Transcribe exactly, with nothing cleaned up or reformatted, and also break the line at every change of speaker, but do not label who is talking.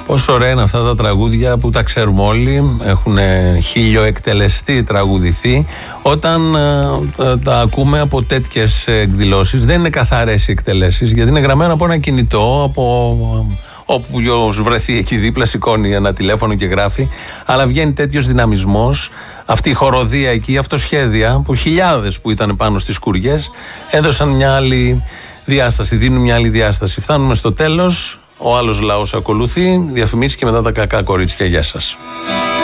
Πόσο ωραία είναι αυτά τα τραγούδια που τα ξέρουμε όλοι, έχουν χιλιοεκτελεστεί, τραγουδηθεί. Όταν ε, τα, τα ακούμε από τέτοιες εκδηλώσεις, δεν είναι καθαρές οι εκτελέσεις, γιατί είναι γραμμένα από ένα κινητό, από όπου βρεθεί εκεί δίπλα, σηκώνει ένα τηλέφωνο και γράφει. Αλλά βγαίνει τέτοιος δυναμισμός, αυτή η χοροδία εκεί, αυτοσχέδια, που χιλιάδες που ήταν πάνω στις σκουριές έδωσαν μια άλλη διάσταση, δίνουν μια άλλη διάσταση. Φτάνουμε στο τέλος. Ο άλλος λαός ακολουθεί, διαφημίσεις και μετά τα κακά κορίτσια. Γεια σας.